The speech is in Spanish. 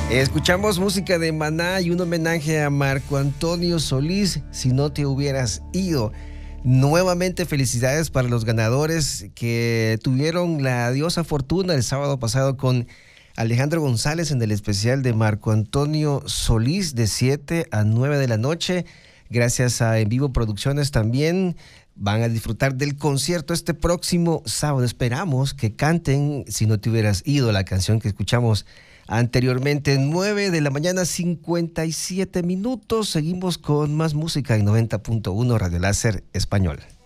Escuchamos música de Maná y un homenaje a Marco Antonio Solís, Si no te hubieras ido. Nuevamente felicidades para los ganadores que tuvieron la diosa fortuna el sábado pasado con Alejandro González en el especial de Marco Antonio Solís de 7 a 9 de la noche. Gracias a En Vivo Producciones también van a disfrutar del concierto este próximo sábado. Esperamos que canten Si no te hubieras ido, la canción que escuchamos anteriormente. 9 de la mañana, 57 minutos. Seguimos con más música en 90.1 Radio Láser Español.